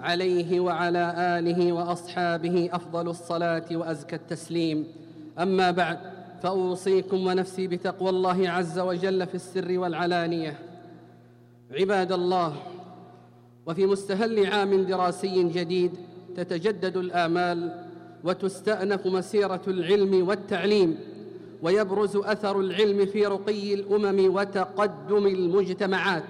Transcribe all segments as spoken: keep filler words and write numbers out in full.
عليه وعلى آله وأصحابه أفضل الصلاة وأزكى التسليم. أما بعد، فأوصيكم ونفسي بتقوى الله عز وجل في السر والعلانية. عباد الله، وفي مستهل عام دراسي جديد تتجدد الآمال وتستأنف مسيرة العلم والتعليم، ويبرز أثر العلم في رقي الأمم وتقدم المجتمعات،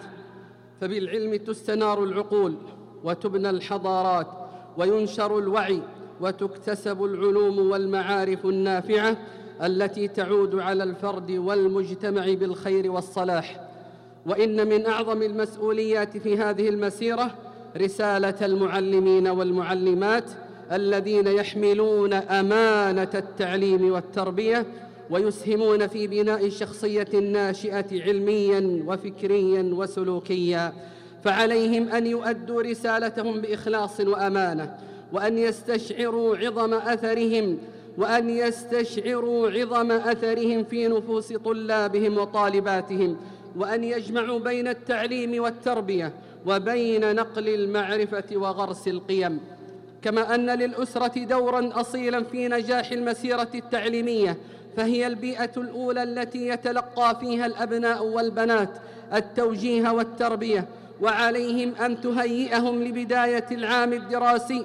فبالعلم تستنار العقول وتبنى الحضارات وينشر الوعي وتكتسب العلوم والمعارف النافعة التي تعود على الفرد والمجتمع بالخير والصلاح. وإن من أعظم المسؤوليات في هذه المسيرة رسالة المعلمين والمعلمات الذين يحملون أمانة التعليم والتربية ويسهمون في بناء شخصية ناشئة علمياً وفكرياً وسلوكياً، فعليهم أن يؤدوا رسالتهم بإخلاص وأمانة، وأن يستشعروا عظم أثرهم وأن يستشعروا عظم أثرهم في نفوس طلابهم وطالباتهم، وأن يجمعوا بين التعليم والتربية وبين نقل المعرفة وغرس القيم. كما أن للأسرة دوراً أصيلاً في نجاح المسيرة التعليمية، فهي البيئة الأولى التي يتلقى فيها الأبناء والبنات التوجيه والتربية، وعليهم أن تهيئهم لبداية العام الدراسي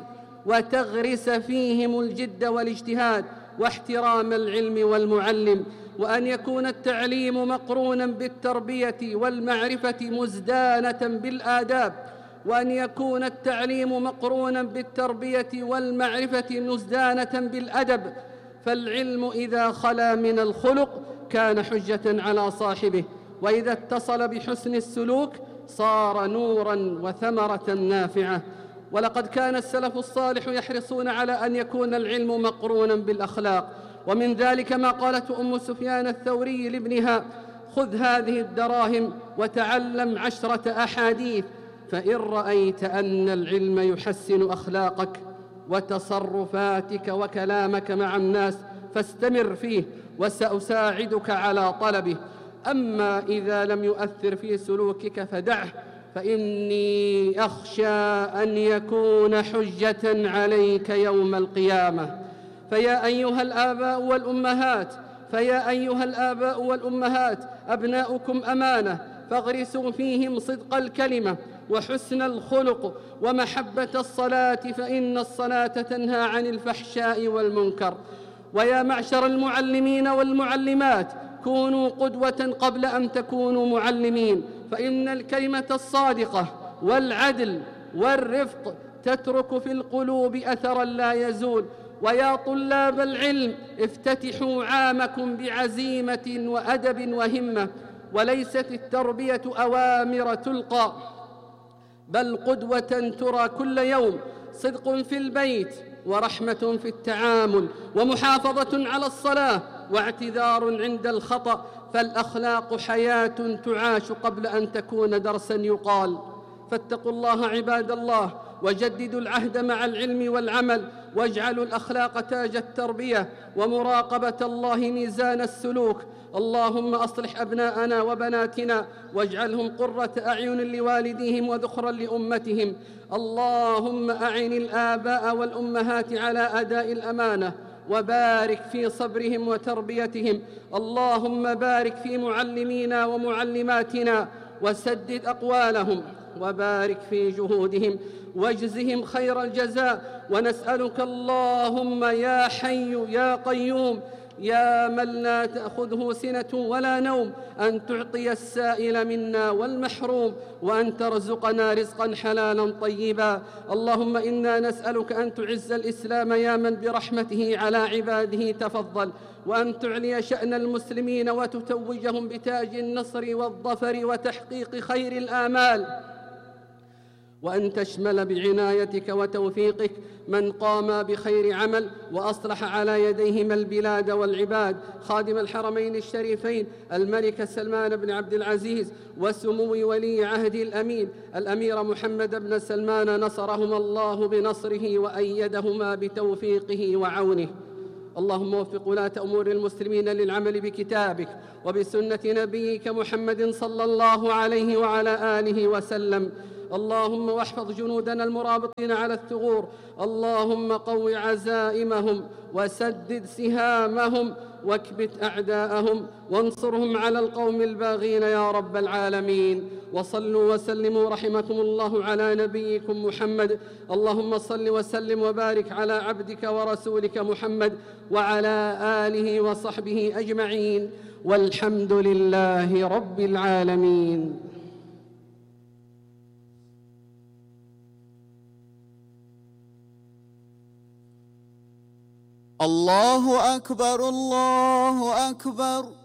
وتغرس فيهم الجد والاجتهاد واحترام العلم والمعلم، وأن يكون التعليم مقرونا بالتربية والمعرفة مزدانة بالآداب، وأن يكون التعليم مقرونا بالتربية والمعرفة مزدانة بالأدب، فالعلم إذا خلا من الخلق كان حجة على صاحبه، وإذا اتصل بحسن السلوك صار نوراً وثمرة نافعة. ولقد كان السلف الصالح يحرصون على أن يكون العلم مقرونا بالأخلاق، ومن ذلك ما قالته أم سفيان الثوري لابنها: خذ هذه الدراهم وتعلم عشرة أحاديث، فإن رأيت أن العلم يحسن أخلاقك وتصرفاتك وكلامك مع الناس فاستمر فيه وسأساعدك على طلبه، أما إذا لم يؤثر في سلوكك فدعه، فإني أخشى أن يكون حجة عليك يوم القيامة. فيا أيها الآباء والأمهات فيا أيها الآباء والأمهات أبناؤكم أمانة، فاغرسوا فيهم صدق الكلمة وحسن الخلق ومحبة الصلاة، فإن الصلاة تنهى عن الفحشاء والمنكر. ويا معشر المعلمين والمعلمات، كونوا قدوة قبل أن تكونوا معلمين، فإن الكلمة الصادقة والعدل والرفق تترك في القلوب أثراً لا يزول. ويا طلاب العلم، افتتحوا عامكم بعزيمة وأدب وهمة، وليست التربية أوامر تلقى، بل قدوة ترى كل يوم، صدق في البيت ورحمة في التعامل ومحافظة على الصلاة واعتذار عند الخطأ، فالأخلاق حياة تعاش قبل أن تكون درساً يقال. فاتقوا الله عباد الله، وجددوا العهد مع العلم والعمل، واجعلوا الأخلاق تاج التربية ومراقبة الله ميزان السلوك. اللهم أصلح أبناءنا وبناتنا واجعلهم قرة أعين لوالديهم وذخرا لأمتهم. اللهم أعن الآباء والأمهات على أداء الأمانة وبارك في صبرهم وتربيتهم. اللهم بارك في معلمينا ومعلماتنا وسدد أقوالهم وبارك في جهودهم واجزهم خير الجزاء. ونسألك اللهم يا حي يا قيوم يا من لا تأخذه سنة ولا نوم أن تعطي السائل منا والمحروم، وأن ترزقنا رزقا حلالا طيبا. اللهم إنا نسألك أن تعز الإسلام يا من برحمته على عباده تفضل، وأن تعلي شأن المسلمين وتتوجهم بتاج النصر والظفر وتحقيق خير الآمال، وأن تشمل بعنايتك وتوفيقك من قام بخير عمل وأصلح على يديهما البلاد والعباد، خادم الحرمين الشريفين الملك سلمان بن عبد العزيز وسمو ولي عهده الأمين الأمير محمد بن سلمان، نصرهما الله بنصره وأيدهما بتوفيقه وعونه. اللهم وفق ولاة أمور المسلمين للعمل بكتابك وبسنة نبيك محمد صلى الله عليه وعلى آله وسلم. اللهم واحفظ جنودنا المرابطين على الثغور، اللهم قو عزائمهم وسدد سهامهم واكبت أعداءهم وانصرهم على القوم الباغين يا رب العالمين. وصلوا وسلموا رحمكم الله على نبيكم محمد. اللهم صل وسلم وبارك على عبدك ورسولك محمد وعلى آله وصحبه أجمعين، والحمد لله رب العالمين. الله أكبر الله أكبر.